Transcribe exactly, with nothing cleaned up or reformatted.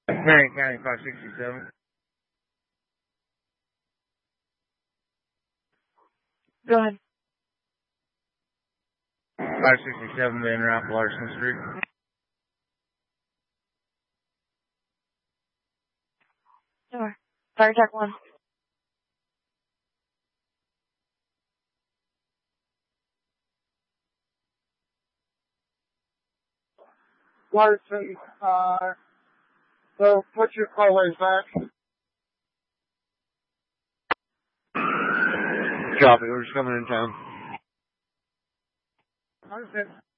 Marion County five sixty-seven. Go ahead. five sixty-seven Van Rapp, Larson Street. Sure. Fire truck one. Larson, uh, so put your colors back. Copy, we're just coming in town. Larson.